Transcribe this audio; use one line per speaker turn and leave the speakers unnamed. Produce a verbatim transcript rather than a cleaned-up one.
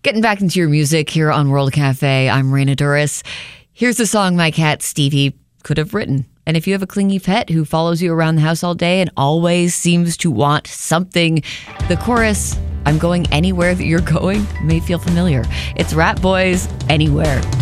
Getting back into your music here on World Cafe, I'm Raina Douris. Here's a song my cat Stevie could have written. And if you have a clingy pet who follows you around the house all day and always seems to want something, the chorus, I'm going anywhere that you're going, may feel familiar. It's Rat Boys, Anywhere.